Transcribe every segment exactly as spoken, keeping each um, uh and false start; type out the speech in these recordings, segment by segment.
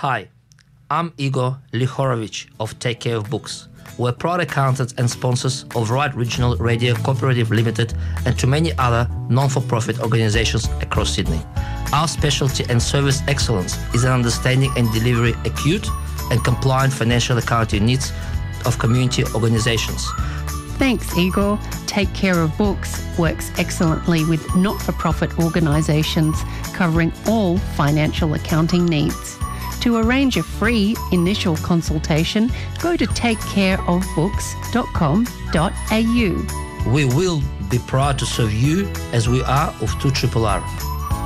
Hi, I'm Igor Lihorovich of Take Care of Books. We're proud accountants and sponsors of Right Regional Radio Cooperative Limited and to many other non-for-profit organizations across Sydney. Our specialty and service excellence is in understanding and delivering acute and compliant financial accounting needs of community organizations. Thanks, Igor. Take Care of Books works excellently with not-for-profit organisations covering all financial accounting needs. To arrange a free initial consultation, go to take care of books dot com dot a u. We will be proud to serve you as we are of two R R R.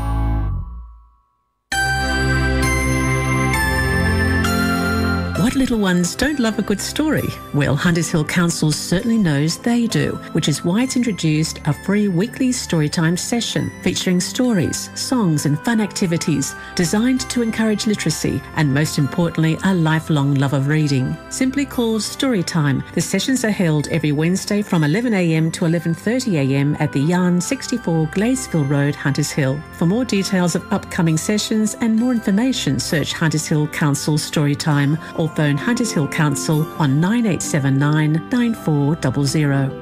What little ones don't love a good story? Well, Hunters Hill Council certainly knows they do, which is why it's introduced a free weekly storytime session featuring stories, songs and fun activities designed to encourage literacy and, most importantly, a lifelong love of reading. Simply called Storytime, the sessions are held every Wednesday from eleven a m to eleven thirty a m at the Yarn sixty-four Glazeville Road, Hunters Hill. For more details of upcoming sessions and more information, search Hunters Hill Council Storytime or phone Hunters Hill Council on nine eight seven nine, nine four zero zero.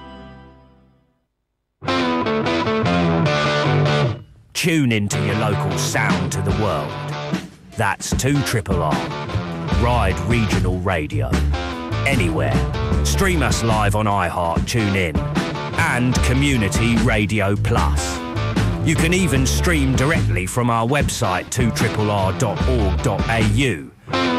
Tune into your local sound to the world. That's two R R R. Ride Regional Radio. Anywhere. Stream us live on iHeart, Tune In, and Community Radio Plus. You can even stream directly from our website two R R R dot org dot a u.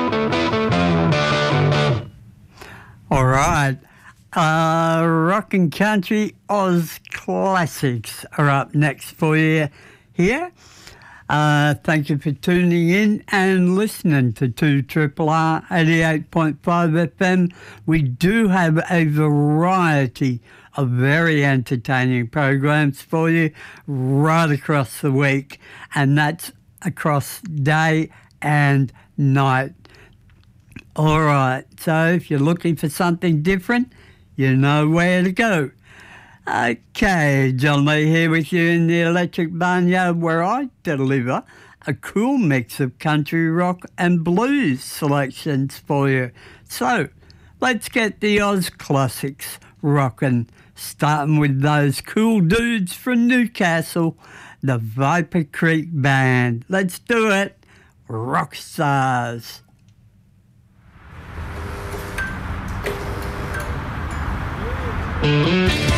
All right. Uh, rock and country Oz classics are up next for you here. Uh, thank you for tuning in and listening to two R R R eighty-eight point five F M. We do have a variety of very entertaining programs for you right across the week, and that's across day and night. All right, so if you're looking for something different, you know where to go. Okay, John Lee here with you in the Electric Barnyard, where I deliver a cool mix of country, rock and blues selections for you. So, let's get the Oz classics rocking, starting with those cool dudes from Newcastle, the Viper Creek Band. Let's do it, rock stars. Mm-hmm.